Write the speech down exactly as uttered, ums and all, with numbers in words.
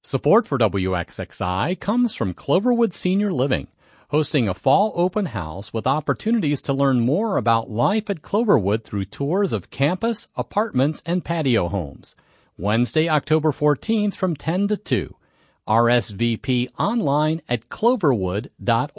Support for W X X I comes from Cloverwood Senior Living, hosting a fall open house with opportunities to learn more about life at Cloverwood through tours of campus, apartments, and patio homes. Wednesday, October fourteenth from ten to two. R S V P online at cloverwood dot org.